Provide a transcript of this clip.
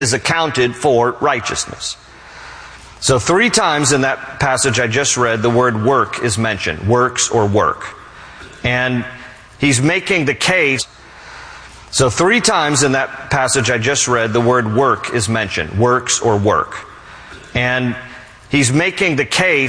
is accounted for righteousness. So 3 times in that passage I just read, the word work is mentioned. Works or work. And he's making the case. So 3 times in that passage I just read, the word work is mentioned. Works or work. And he's making the case